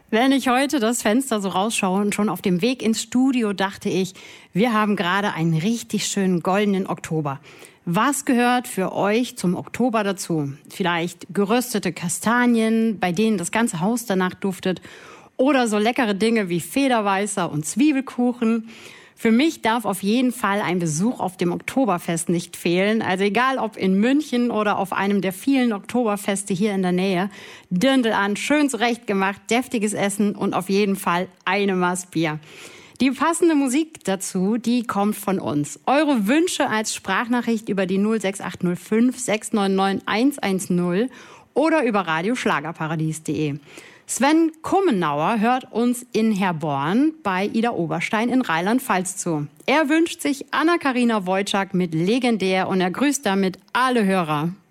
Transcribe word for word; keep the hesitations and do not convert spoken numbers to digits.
Wenn ich heute das Fenster so rausschaue und schon auf dem Weg ins Studio dachte ich, wir haben gerade einen richtig schönen goldenen Oktober. Was gehört für euch zum Oktober dazu? Vielleicht geröstete Kastanien, bei denen das ganze Haus danach duftet, oder so leckere Dinge wie Federweißer und Zwiebelkuchen. Für mich darf auf jeden Fall ein Besuch auf dem Oktoberfest nicht fehlen. Also egal ob in München oder auf einem der vielen Oktoberfeste hier in der Nähe. Dirndl an, schön zurechtgemacht, deftiges Essen und auf jeden Fall eine Maß Bier. Die passende Musik dazu, die kommt von uns. Eure Wünsche als Sprachnachricht über die null sechs acht null fünf sechs neun neun eins eins null oder über radioschlagerparadies punkt de. Sven Kummenauer hört uns in Herborn bei Ida Oberstein in Rheinland-Pfalz zu. Er wünscht sich Anna-Karina Wojcik mit Legendär und er grüßt damit alle Hörer.